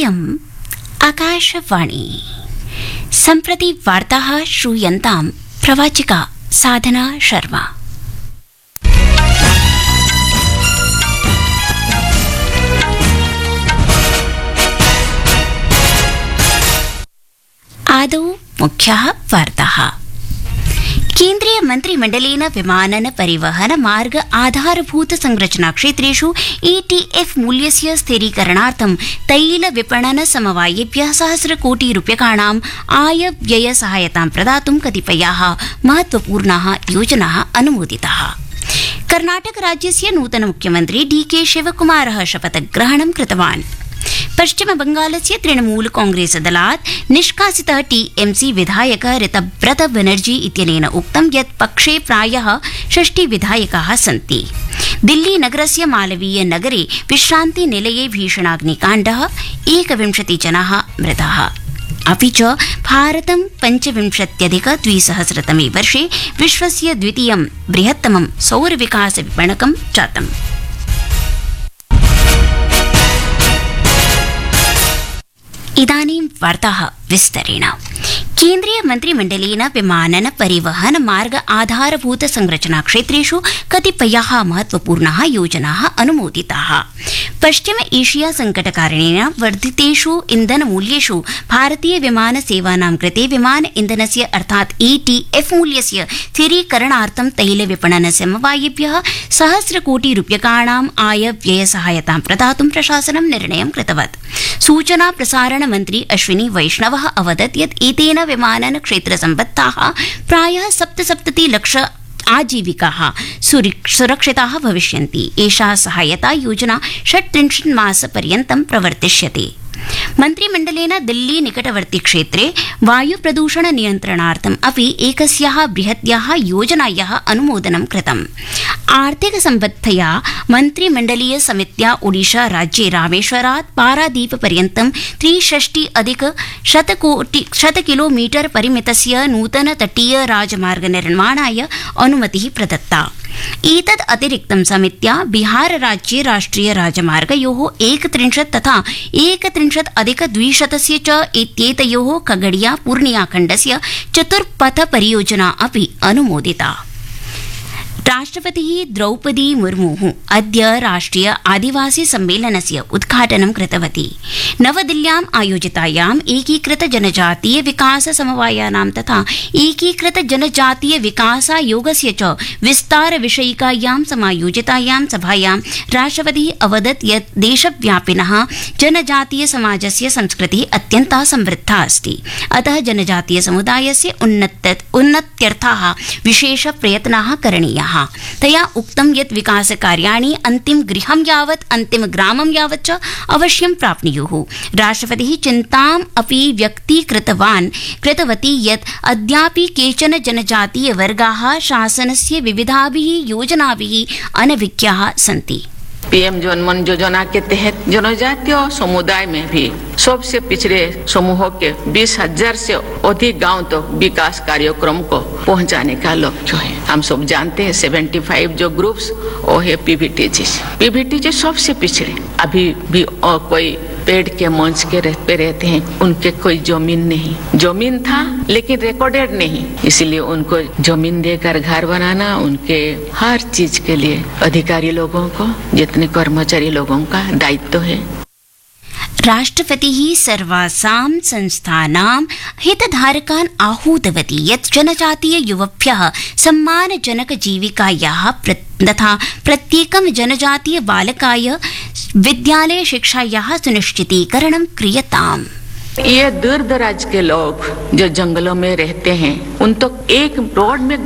इयम् आकाशवाणी सम्प्रति वार्ताः श्रूयन्ताम् प्रवाचिका साधना शर्मा। आदौ मुख्याः वार्ताः। केन्द्रीय मन्त्रिमण्डलेन विमानन परिवहन मार्ग आधारभूत संरचना क्षेत्रेषु ETF मूल्यस्य स्थिरीकरणार्थं तैल विपणन समवायेभ्यः सहस्रकोटिरूप्यकाणां आय व्यय सहायतां प्रदातुं कतिपयाः महत्वपूर्णाः योजनाः अनुमोदिताः। कर्णाटक राज्यस्य नूतन मुख्यमन्त्री DK शिवकुमारः शपथग्रहणं कृतवान्। पश्चिम बंगालस्य तृणमूल कांग्रेस दलात् निष्कासितः TMC विधायक ऋतव्रत बनर्जी इत्यनेन उक्तं यत् पक्षे प्रायः 60 विधायकाः सन्ति। दिल्ली नगरस्य मालवीय नगरे विश्रान्ति निलये भीषणाग्निकाण्डः 21 जनाः मृताः। अपि च भारतं 25,200तमे वर्षे विश्वस्य द्वितीयं बृहत्तमं सौर विकास विपणकं जातम्। इदानीं वार्ताः विस्तरेण। केन्द्रीय मन्त्रिमण्डलेन विमानन परिवहन मार्ग आधारभूत संरचना क्षेत्रेषु कतिपयाः महत्वपूर्णाः योजनाः अनुमोदिताः। पश्चिम एशिया संकटकारणेन वर्धितेषु इंधनमूल्येषु भारतीय विमान सेवानां कृते विमान इंधनस्य अर्थात् ETF मूल्यस्य स्थिरीकरणार्थं तैल विपणन समवायेभ्यः सहस्रकोटिरूप्यकाणां आय व्यय सहायतां प्रदातुं प्रशासनं निर्णयं कृतवत्। सूचना प्रसारण मन्त्री अश्विनी वैष्णवः अवदत् यत् एतेन विमानन क्षेत्र सम्बद्धाः प्रायः 77 लाख आजीविकाः सुरक्षिताः भविष्यन्ति। एषा सहायता योजना 36 मासपर्यन्तं प्रवर्तिष्यते। मन्त्रिमण्डलेन दिल्ली निकटवर्ती क्षेत्रे वायु प्रदूषण नियन्त्रणार्थम् अपि एकस्याः बृहत्याः योजनायाः अनुमोदनं कृतम्। आर्थिक सम्बद्धया मन्त्रिमण्डलीय समित्या ओडिशा राज्ये रामेश्वरात् पारादीप पर्यन्तं 63,100 किलोमीटर परिमितस्य नूतन तटीय राजमार्ग निर्माणाय अनुमतिः प्रदत्ता। एतद् अतिरिक्तं समित्या बिहार राज्ये राष्ट्रिय राजमार्गयोः 31 तथा 31,200 च इत्येतयोः खगड़िया पूर्णिया खण्डस्य चतुर्पथ परियोजना अपि अनुमोदिता। राष्ट्रपतिः द्रौपदी मुर्मुः अद्य राष्ट्रिय आदिवासी सम्मेलनस्य उद्घाटनं कृतवती। नवदिल्ल्याम् आयोजितायाम् एकीकृत जनजातीय विकास समवायानां तथा एकीकृत जनजातीय विकासायोगस्य च विस्तार विषयिकायां समायोजितायां सभायां राष्ट्रपतिः अवदत् यत् देशव्यापिनः जनजातीय समाजस्य संस्कृतिः अत्यन्ता समृद्धा अस्ति। अतः जनजातीय समुदायस्य उन्नत्यर्थाः विशेष प्रयत्नाः करणीयाः। तया उक्तं यत् विकासकार्याणि अन्तिम गृहं यावत् अन्तिम ग्रामं यावत् च अवश्यं प्राप्नुयुः। राष्ट्रपतिः चिन्ताम् अपि कृतवती यत् अद्यापि केचन जनजातीय वर्गाः शासनस्य विविधाभिः योजनाभिः अनभिज्ञाः सन्ति। PM जनमन योजना के तहत जनजातीय समुदाय में भी सबसे पिछड़े समूहों के 20,000 से अधिक गांव तक विकास कार्यक्रम को पहुंचाने का लक्ष्य है। हम सब जानते हैं 75 जो ग्रुप्स वो है PVTG सबसे पिछड़े अभी भी कोई पेड़ के मंच के पे रहते हैं, उनके कोई जमीन था लेकिन रिकॉर्डेड नहीं, इसलिए उनको जमीन देकर घर बनाना उनके हर चीज के लिए अधिकारी लोगों को जितने कर्मचारी लोगों का दायित्व है। राष्ट्रपतिः सर्वासां संस्थानां हितधारकान् आहूतवती यत् जनजातीय युवभ्यः सम्मानजनक जीविकायाः तथा प्रत्येकं जनजातीय बालकाय विद्यालय शिक्षायाः सुनिश्चितीकरणं क्रियताम्। ये दूर दराज के लोग जो जंगलों में रहते हैं उन तो एक रोड में